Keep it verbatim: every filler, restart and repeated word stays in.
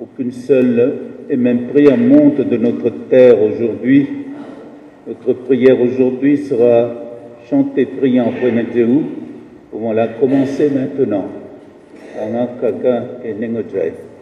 pour qu'une seule et même prière monte de notre terre aujourd'hui. Notre prière aujourd'hui sera chantée, priée en Pouvons la commencer maintenant. Anga kaka kenengo jai.